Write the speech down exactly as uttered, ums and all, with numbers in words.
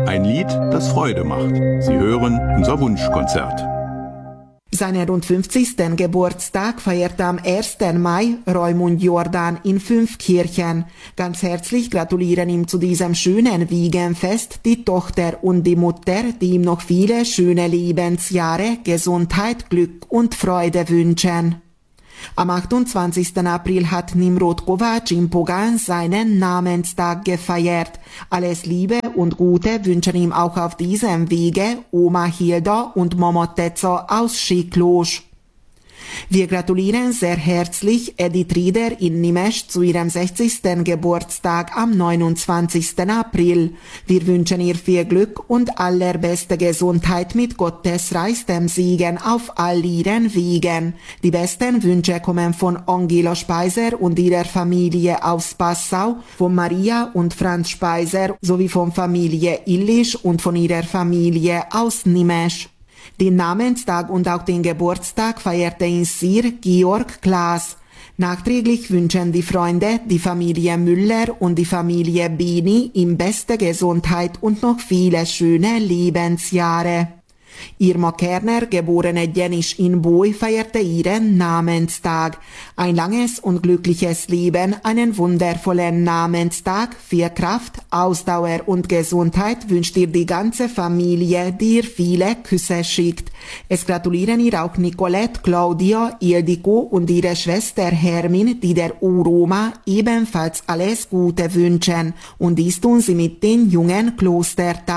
Ein Lied, das Freude macht. Sie hören unser Wunschkonzert. Seinen rund fünfzigsten Geburtstag feierte am ersten Mai Raimund Jordan in Fünfkirchen. Ganz herzlich gratulieren ihm zu diesem schönen Wiegenfest die Tochter und die Mutter, die ihm noch viele schöne Lebensjahre, Gesundheit, Glück und Freude wünschen. Am achtundzwanzigsten April hat Nimrod Kovac in Pogan seinen Namenstag gefeiert. Alles Liebe und Gute wünschen ihm auch auf diesem Wege Oma Hilda und Momo Tezo aus Schicklosch. Wir gratulieren sehr herzlich Edith Rieder in Nimesch zu ihrem sechzigsten Geburtstag am neunundzwanzigsten April. Wir wünschen ihr viel Glück und allerbeste Gesundheit mit Gottes reichstem Segen auf all ihren Wegen. Die besten Wünsche kommen von Angela Speiser und ihrer Familie aus Passau, von Maria und Franz Speiser sowie von Familie Illisch und von ihrer Familie aus Nimesch. Den Namenstag und auch den Geburtstag feierte in Sir Georg Klaas. Nachträglich wünschen die Freunde, die Familie Müller und die Familie Bini ihm beste Gesundheit und noch viele schöne Lebensjahre. Irma Kerner, geborene Jenisch in Boi, feierte ihren Namenstag. Ein langes und glückliches Leben, einen wundervollen Namenstag, viel Kraft, Ausdauer und Gesundheit wünscht ihr die ganze Familie, die ihr viele Küsse schickt. Es gratulieren ihr auch Nicolette, Claudia, Ildiko und ihre Schwester Hermin, die der Uroma ebenfalls alles Gute wünschen. Und dies tun sie mit den jungen Klostertagen.